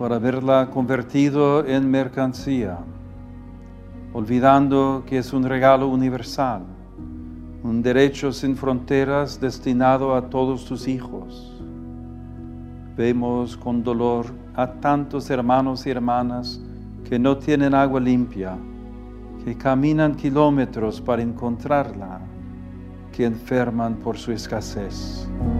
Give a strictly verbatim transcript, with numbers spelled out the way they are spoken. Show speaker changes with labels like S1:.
S1: por haberla convertido en mercancía, olvidando que es un regalo universal, un derecho sin fronteras destinado a todos tus hijos. Vemos con dolor a tantos hermanos y hermanas que no tienen agua limpia, que caminan kilómetros para encontrarla, que enferman por su escasez.